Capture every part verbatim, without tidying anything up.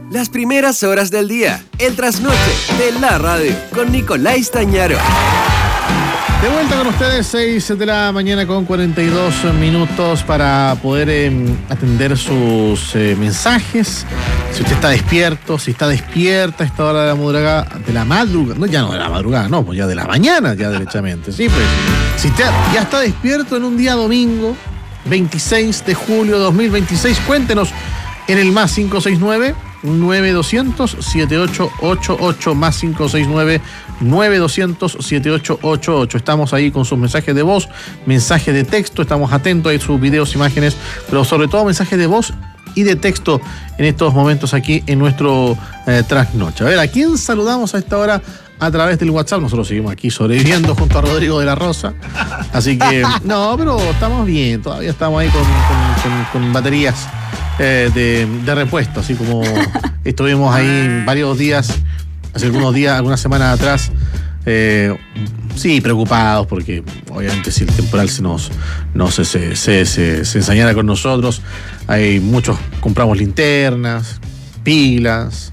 Las primeras horas del día, el trasnoche de la radio, con Nicolás Tañaro. De vuelta con ustedes, seis de la mañana con cuarenta y dos minutos para poder eh, atender sus eh, mensajes. Si usted está despierto, si está despierta a esta hora de la madrugada, de la madrugada, no, ya no de la madrugada, no, pues ya de la mañana, ya derechamente, sí, pues. Si usted ya está despierto en un día domingo, veintiséis de julio de dos mil veintiséis, cuéntenos en el más cinco seis nueve, nueve dos cero cero, siete ocho ocho ocho, más cinco seis nueve, nueve dos cero cero, siete ocho ocho ocho. Estamos ahí con sus mensajes de voz, mensajes de texto, estamos atentos a sus videos, imágenes, pero sobre todo mensajes de voz y de texto en estos momentos aquí en nuestro eh, trasnoche. A ver, ¿a quién saludamos a esta hora a través del WhatsApp? Nosotros seguimos aquí sobreviviendo junto a Rodrigo de la Rosa, así que no, pero estamos bien, todavía estamos ahí con, con, con, con baterías eh, de, de repuesto, así como estuvimos ahí varios días, hace algunos días, algunas semanas atrás, eh, sí, preocupados porque obviamente si el temporal se nos, no se, se, se, se, se ensañara con nosotros, hay muchos, compramos linternas, pilas,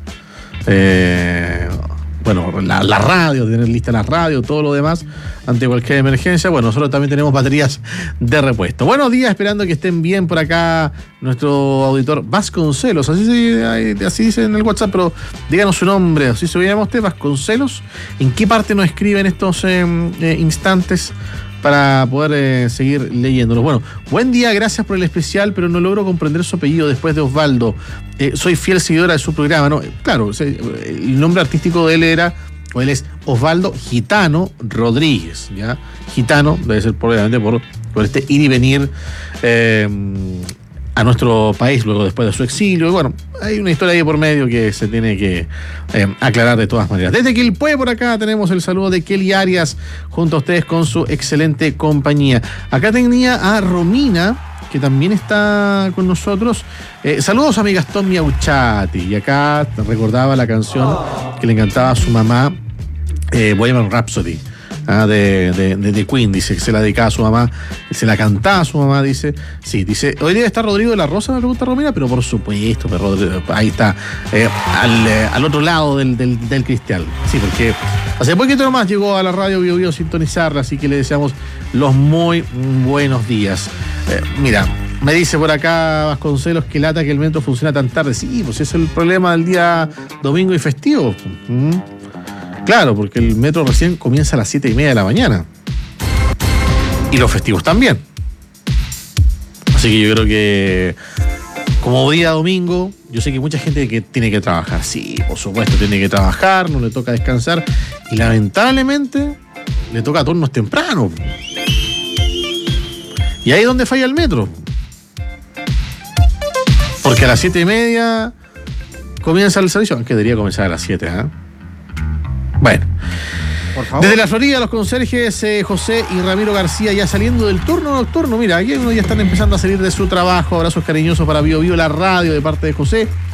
eh, bueno, la, la radio, tener lista la radio, todo lo demás, ante cualquier emergencia. Bueno, nosotros también tenemos baterías de repuesto. Buenos días, esperando que estén bien por acá nuestro auditor Vasconcelos, así, se, así dice en el WhatsApp, pero díganos su nombre, así se llama usted, Vasconcelos. ¿En qué parte nos escribe en estos eh, eh, instantes para poder eh, seguir leyéndolos? Bueno, buen día, gracias por el especial, pero no logro comprender su apellido después de Osvaldo. Eh, soy fiel seguidora de su programa, ¿no? Claro, el nombre artístico de él era, o él es Osvaldo Gitano Rodríguez, ¿ya? Gitano, debe ser probablemente por, por este ir y venir eh, a nuestro país luego después de su exilio. Y bueno, hay una historia ahí por medio que se tiene que eh, aclarar de todas maneras. Desde Quilpué por acá tenemos el saludo de Kelly Arias junto a ustedes con su excelente compañía. Acá tenía a Romina, que también está con nosotros. Eh, saludos a mi Gastón Miauchati. Y acá recordaba la canción que le encantaba a su mamá, eh, Bohemian Rhapsody. Ah, de, de, de, de Queen, dice que se la dedicaba a su mamá, se la cantaba a su mamá, dice. Sí, dice, hoy día está Rodrigo de la Rosa, me pregunta Romina, pero por supuesto, pero Rodrigo, ahí está, eh, al, eh, al otro lado del, del, del cristal. Sí, porque hace poquito nomás llegó a la radio Bio Bio a sintonizarla, así que le deseamos los muy buenos días. Eh, mira, me dice por acá Vasconcelos que lata que el metro funciona tan tarde. Sí, pues ese es el problema del día domingo y festivo. ¿Mm? Claro, porque el metro recién comienza a las siete y media de la mañana. Y los festivos también. Así que yo creo que como día domingo, yo sé que mucha gente que tiene que trabajar. Sí, por supuesto, tiene que trabajar, no le toca descansar. Y lamentablemente le toca turnos temprano. Y ahí es donde falla el metro. Porque a las siete y media comienza el servicio, aunque debería comenzar a las siete, ¿eh? Bueno, por favor. Desde la Florida, los conserjes eh, José y Ramiro García ya saliendo del turno nocturno. Mira, aquí uno ya están empezando a salir de su trabajo. Abrazos cariñosos para Bio Bio, la radio, de parte de José.